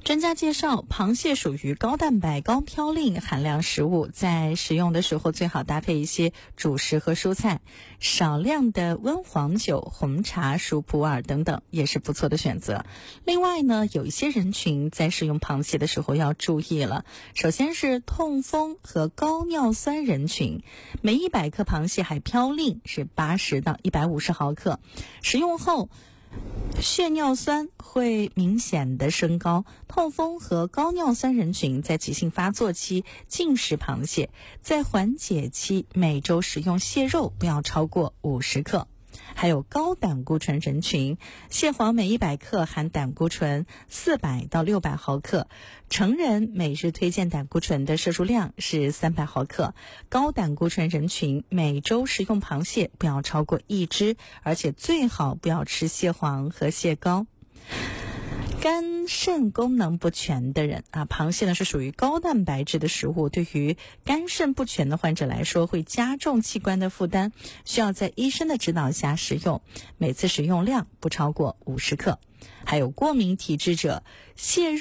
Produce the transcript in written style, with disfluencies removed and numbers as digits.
专家介绍，螃蟹属于高蛋白、高嘌呤含量食物，在食用的时候最好搭配一些主食和蔬菜，少量的温黄酒、红茶、熟普洱等等也是不错的选择。另外呢，有一些人群在食用螃蟹的时候要注意了。首先是痛风和高尿酸人群，每100克螃蟹含嘌呤是80到150毫克，食用后血尿酸会明显的升高。痛风和高尿酸人群在急性发作期禁食螃蟹，在缓解期每周食用蟹肉不要超过50克。还有高胆固醇人群，蟹黄每100克含胆固醇400到600毫克，成人每日推荐胆固醇的摄入量是300毫克。高胆固醇人群每周食用螃蟹不要超过1只，而且最好不要吃蟹黄和蟹膏。肝肾功能不全的人螃蟹呢是属于高蛋白质的食物，对于肝肾不全的患者来说会加重器官的负担，需要在医生的指导下食用，每次食用量不超过50克。还有过敏体质者，蟹肉